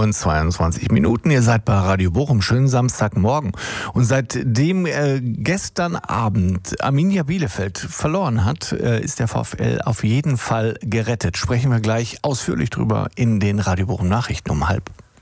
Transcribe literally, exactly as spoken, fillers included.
und zweiundzwanzig Minuten. Ihr seid bei Radio Bochum. Schönen Samstagmorgen. Und seitdem äh, gestern Abend Arminia Bielefeld verloren hat, äh, ist der VfL auf jeden Fall gerettet. Sprechen wir gleich ausführlich drüber in den Radio Bochum Nachrichten um halb.